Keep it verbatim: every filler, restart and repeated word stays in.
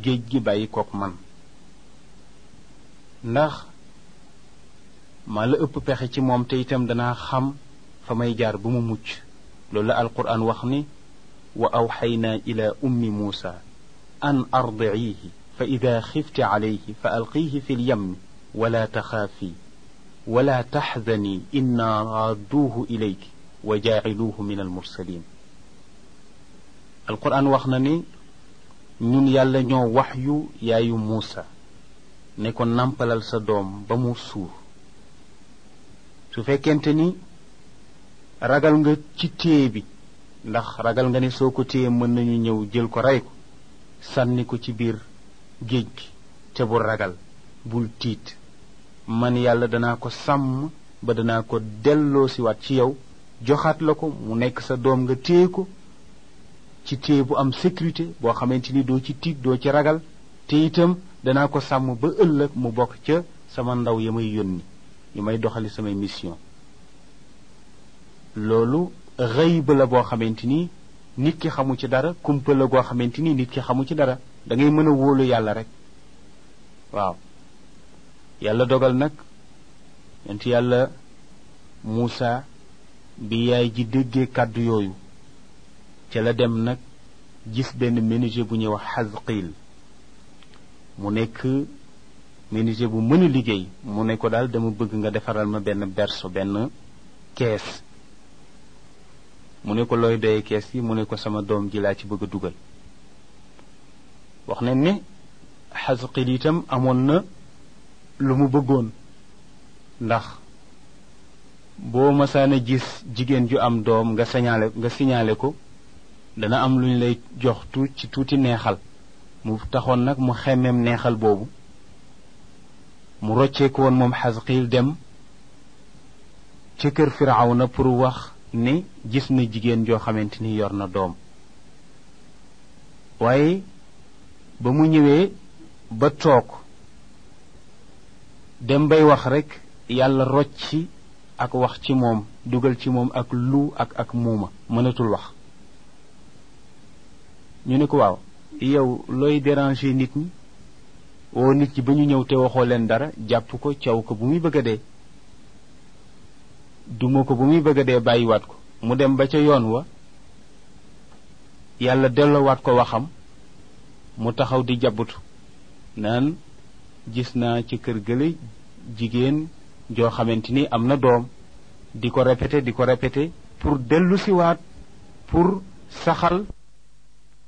géej gi bàyyi kook man ndax maa la ëpp pexe ci moom te itam danaa xam fa may jaar ba mu mucc loolu la alquran wax ni wa awxaynaa ila ummi muusa an ardiihi fa ida xifti calayhi fa alqiihi fi lyammi wala taxaafi wala taxzani inna raadduuhu ilayki wa jaaciluuhu min almursalin alquran wax na ni ñun yàlla ñoo wax yu yaayu muusa ne ko nampalal sa doom ba mu suur su fekkente ni ragal nga ci téye bi ndax ragal nga ne soo ko téye mën nañu ñëw jël ko rey ko sànni ko ci biir géej gi te bul ragal bul tiit man yàlla danaa ko sàmm ba danaa ko delloo si waat ci yow joxaat la ko mu nekk sa doom nga téye ko ci téye bu am sécurité boo xamante ni doo ci tiit doo ci ragal te itam danaa ko sàmm ba ëllëg mu bokk ca sama ndaw ya may yónni yi may doxali samay mission loolu xëyb la boo xamante ni nit ki xamu ci dara kumpa la goo xamante ni nit ki xamu ci dara da ngay mën a wóolu yàlla rek waaw yàlla dogal nag yonent yàlla Muusa bi yaay ji déggee kàddu yooyu ca la dem nag gis benn menuisier bu ñuy wax Xasqiil mu nekk menuisier bu mën a liggéey mu ne ko daal dama bëgg nga defaral ma benn berceau benn kees mu ne ko looy doyee kees yi mu ne ko sama doom ji laa ci bëgg a dugal wax nañ ne Xasqiil itam amoon na lu mu bëggoon ndax boo masaana gis jigéen ju am doom nga signalé nga signalé ko dana am lu ñu lay jox tuut ci tuuti neexal mu taxoon nag mu xemmeem neexal boobu mu rocceeku woon moom Xasqiil dem ca kër Firawna pour wax ne gis na jigéen joo xamante ni yor na doom waaye ba mu ñëwee ba toog dem bay wax rekk yàlla rocci ak wax ci moom dugal ci moom ak lu ak ak muuma mënatul wax ñu ne ko waaw yow looy déranger nit ñi woo nit ñi ba ñu ñëw te waxoo leen dara jàpp ko caw ko bu muy bëgg a dee duma ko bu muy bëgg a dee bàyyiwaat ko mu dem ba ca yoon wa yàlla delloowaat ko waxam mu taxaw di jabbutu naan gis naa ci kër gële jigéen joo xamante ni am na doom di ko répété di ko répété pour dellu siwaat pour saxal